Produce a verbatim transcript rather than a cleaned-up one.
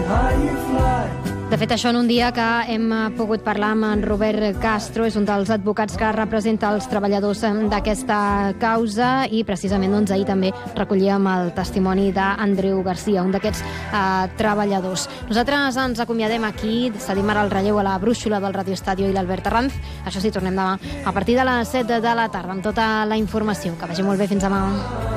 De fet, això en un dia que hem pogut parlar amb en Robert Castro, és un dels advocats que representa els treballadors d'aquesta causa i precisament doncs, ahir també recollíem el testimoni d'Andreu Garcia, un d'aquests eh, treballadors. Nosaltres ens acomiadem aquí, cedim ara el relleu a la brúixola del Radio Estadio i l'Albert Arranz. Això sí, tornem demà a partir de les set de la tarda amb tota la informació. Que vagi molt bé, fins demà.